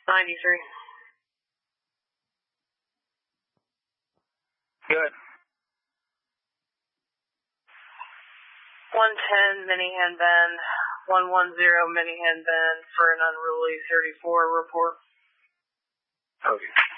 93. Good. 110 Minihan Bend, 110 Minihan Bend for an unruly 34 report. Okay.